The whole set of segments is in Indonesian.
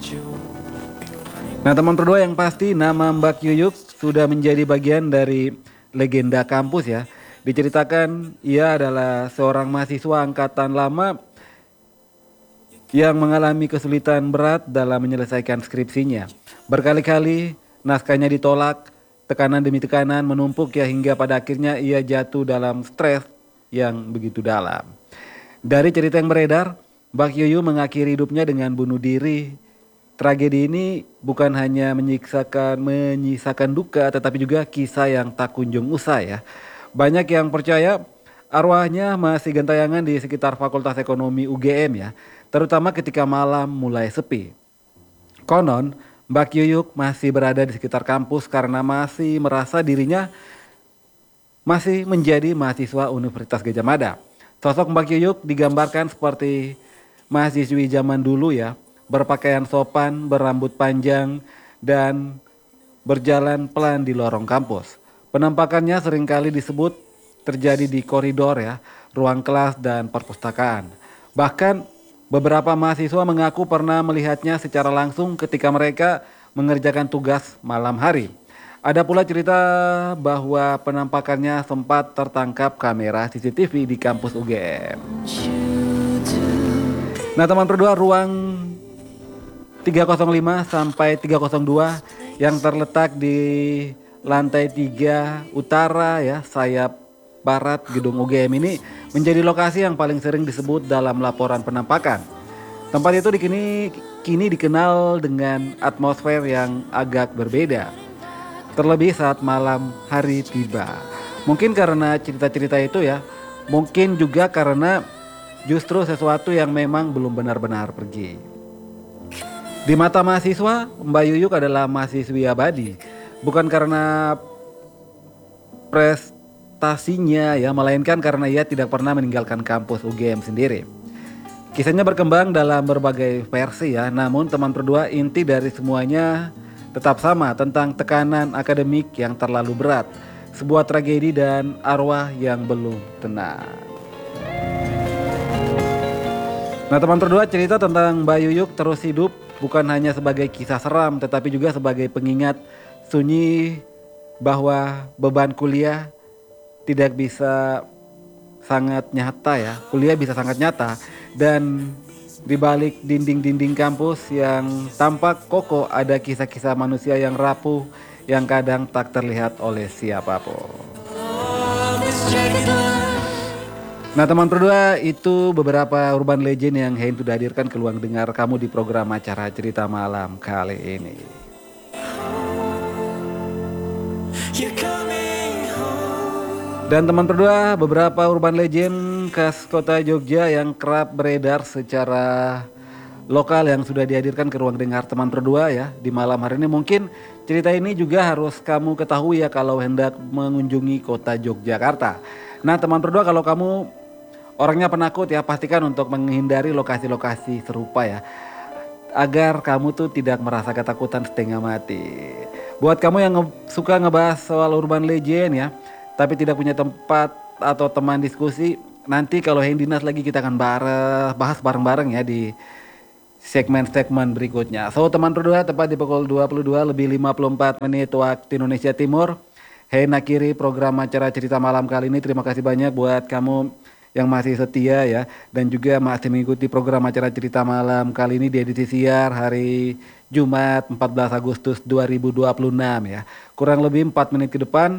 Nah teman berdua, yang pasti nama Mbak Yuyuk sudah menjadi bagian dari legenda kampus ya. Diceritakan ia adalah seorang mahasiswa angkatan lama yang mengalami kesulitan berat dalam menyelesaikan skripsinya. Berkali-kali naskahnya ditolak, tekanan demi tekanan menumpuk ya, hingga pada akhirnya ia jatuh dalam stres yang begitu dalam. Dari cerita yang beredar, Mbak Yuyu mengakhiri hidupnya dengan bunuh diri. Tragedi ini bukan hanya menyisakan duka, tetapi juga kisah yang tak kunjung usai ya. Banyak yang percaya arwahnya masih gentayangan di sekitar Fakultas Ekonomi UGM ya, terutama ketika malam mulai sepi. Konon, Mbak Yuyuk masih berada di sekitar kampus karena masih merasa dirinya masih menjadi mahasiswa Universitas Gadjah Mada. Sosok Mbak Yuyuk digambarkan seperti mahasiswi zaman dulu ya, berpakaian sopan, berambut panjang, dan berjalan pelan di lorong kampus. Penampakannya seringkali disebut terjadi di koridor ya, ruang kelas dan perpustakaan. Bahkan beberapa mahasiswa mengaku pernah melihatnya secara langsung ketika mereka mengerjakan tugas malam hari. Ada pula cerita bahwa penampakannya sempat tertangkap kamera CCTV di kampus UGM. Nah teman berdua, ruang 305 sampai 302 yang terletak di lantai 3 utara ya, sayap barat gedung UGM ini menjadi lokasi yang paling sering disebut dalam laporan penampakan. Tempat itu kini dikenal dengan atmosfer yang agak berbeda, terlebih saat malam hari tiba. Mungkin karena cerita-cerita itu ya, mungkin juga karena justru sesuatu yang memang belum benar-benar pergi. Di mata mahasiswa, Mbak Yuyuk adalah mahasiswi abadi. Bukan karena prestasinya ya, melainkan karena ia tidak pernah meninggalkan kampus UGM sendiri. Kisahnya berkembang dalam berbagai versi ya, namun teman berdua, inti dari semuanya tetap sama, tentang tekanan akademik yang terlalu berat, sebuah tragedi dan arwah yang belum tenang. Nah teman berdua, cerita tentang Mbak Yuyuk terus hidup bukan hanya sebagai kisah seram, tetapi juga sebagai pengingat sunyi bahwa beban kuliah tidak bisa sangat nyata ya. Kuliah bisa sangat nyata, dan di balik dinding-dinding kampus yang tampak kokoh ada kisah-kisah manusia yang rapuh yang kadang tak terlihat oleh siapapun. Nah teman berdua, itu beberapa urban legend yang Hein sudah hadirkan ke ruang dengar kamu di program acara cerita malam kali ini. Dan teman berdua, beberapa urban legend khas kota Jogja yang kerap beredar secara lokal yang sudah dihadirkan ke ruang dengar teman berdua ya di malam hari ini. Mungkin cerita ini juga harus kamu ketahui ya kalau hendak mengunjungi kota Yogyakarta. Nah teman berdua, kalau kamu orangnya penakut ya, pastikan untuk menghindari lokasi-lokasi serupa ya, agar kamu tuh tidak merasa ketakutan setengah mati. Buat kamu yang suka ngebahas soal urban legend ya, tapi tidak punya tempat atau teman diskusi, nanti kalau Hein Dinas lagi kita akan bahas bareng-bareng ya di segmen-segmen berikutnya. So teman berdua, tepat di pukul 22:54 waktu Indonesia Timur, Hein akhiri program acara cerita malam kali ini. Terima kasih banyak buat kamu yang masih setia ya, dan juga masih mengikuti program acara cerita malam kali ini di edisi siar hari Jumat 14 Agustus 2026 ya. Kurang lebih 4 menit ke depan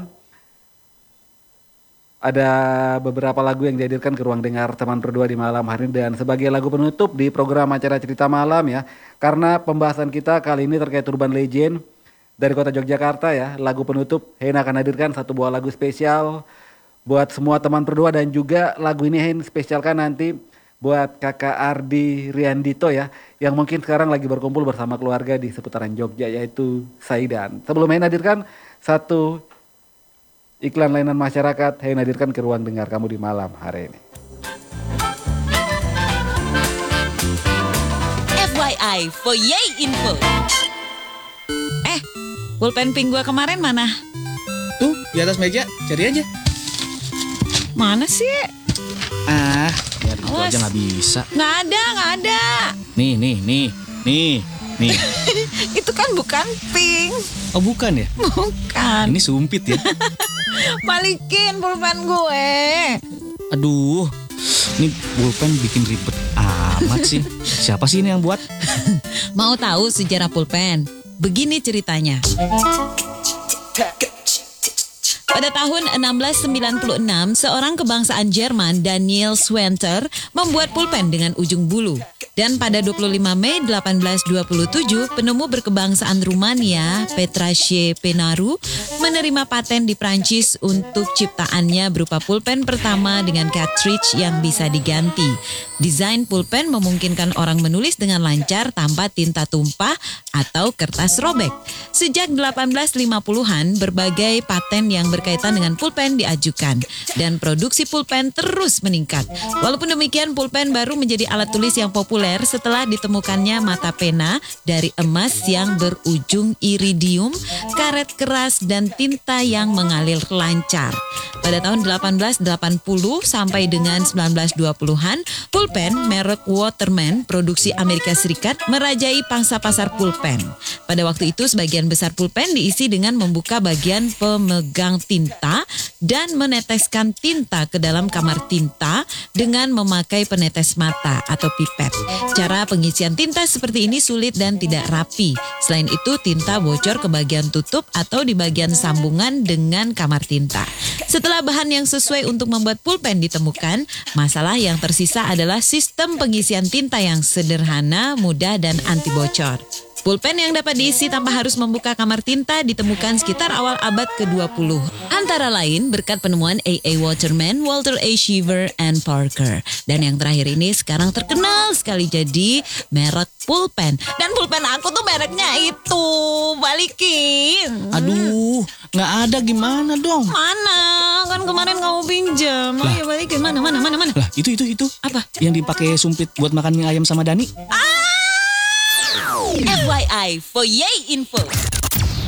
ada beberapa lagu yang dihadirkan ke ruang dengar teman berdua di malam hari ini, dan sebagai lagu penutup di program acara cerita malam ya, karena pembahasan kita kali ini terkait urban legend dari kota Yogyakarta ya, lagu penutup Hein akan hadirkan satu buah lagu spesial buat semua teman berdua, dan juga lagu ini Hein spesialkan nanti buat kakak Ardi Riandito ya, yang mungkin sekarang lagi berkumpul bersama keluarga di seputaran Jogja, yaitu Saidan. Sebelum Hein hadirkan satu iklan layanan masyarakat, Hein hadirkan ke ruang dengar kamu di malam hari ini. FYI for Yay Info. Pulpen pink gua kemarin mana? Tuh, di atas meja, cari aja. Mana sih? Biar itu aja nggak bisa. Nggak ada. Nih. Nih. Itu kan bukan pink. Oh bukan ya? Bukan. Ini sumpit ya. Balikin pulpen gue. Aduh, ini pulpen bikin ribet amat sih. Siapa sih ini yang buat? Mau tahu sejarah pulpen? Begini ceritanya. Pada tahun 1696, seorang kebangsaan Jerman, Daniel Schwenter, membuat pulpen dengan ujung bulu. Dan pada 25 Mei 1827, penemu berkebangsaan Rumania, Petrache Penaru, menerima paten di Prancis untuk ciptaannya berupa pulpen pertama dengan cartridge yang bisa diganti. Desain pulpen memungkinkan orang menulis dengan lancar tanpa tinta tumpah atau kertas robek. Sejak 1850-an, berbagai paten yang berkaitan dengan pulpen diajukan dan produksi pulpen terus meningkat. Walaupun demikian, pulpen baru menjadi alat tulis yang populer setelah ditemukannya mata pena dari emas yang berujung iridium, karet keras, dan tinta yang mengalir lancar. Pada tahun 1880 sampai dengan 1920-an, pulpen merek Waterman produksi Amerika Serikat merajai pangsa pasar pulpen. Pada waktu itu, sebagian besar pulpen diisi dengan membuka bagian pemegang tinta dan meneteskan tinta ke dalam kamar tinta dengan memakai penetes mata atau pipet. Cara pengisian tinta seperti ini sulit dan tidak rapi. Selain itu, tinta bocor ke bagian tutup atau di bagian sambungan dengan kamar tinta. Setelah bahan yang sesuai untuk membuat pulpen ditemukan, masalah yang tersisa adalah sistem pengisian tinta yang sederhana, mudah, dan anti bocor. Pulpen yang dapat diisi tanpa harus membuka kamar tinta ditemukan sekitar awal abad ke-20. Antara lain berkat penemuan A.A. Waterman, Walter A. Cheever, and Parker. Dan yang terakhir ini sekarang terkenal sekali jadi merek pulpen. Dan pulpen aku tuh mereknya itu. Balikin. Aduh, nggak ada gimana dong? Mana? Kan kemarin kamu pinjam. Lah. Ayo balikin. Mana? Lah, itu. Apa? Yang dipakai sumpit buat makan mie ayam sama Dani. FYI for Yay Info.